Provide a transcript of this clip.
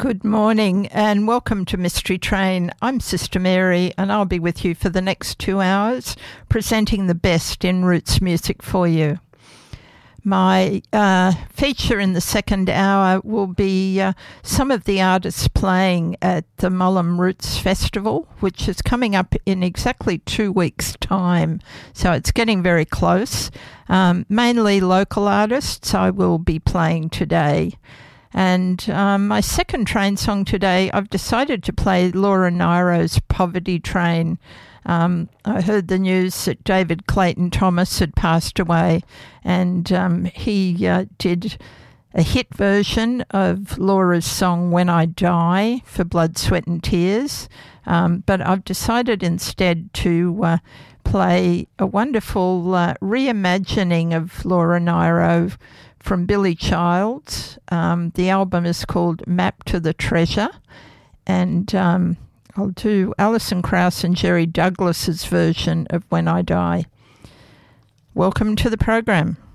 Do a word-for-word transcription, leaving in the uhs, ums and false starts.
Good morning and welcome to Mystery Train. I'm Sister Mary and I'll be with you for the next two hours presenting the best in roots music for you. My uh, feature in the second hour will be uh, some of the artists playing at the Mullum Roots Festival, which is coming up in exactly two weeks' time. So it's getting very close. Um, mainly local artists I will be playing today. And um, my second train song today, I've decided to play Laura Nyro's Poverty Train. Um, I heard the news that David Clayton Thomas had passed away, and um, he uh, did a hit version of Laura's song When I Die for Blood, Sweat and Tears. Um, but I've decided instead to uh, play a wonderful uh, reimagining of Laura Nyro from Billy Childs. Um, the album is called Map to the Treasure, and um, I'll do Alison Krauss and Jerry Douglas's version of When I Die. Welcome to the program.